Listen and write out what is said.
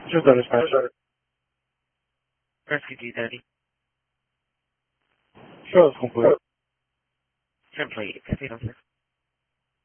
Just the dispatch. Rescue G30. Sure, it's complete. Template, Casino 6.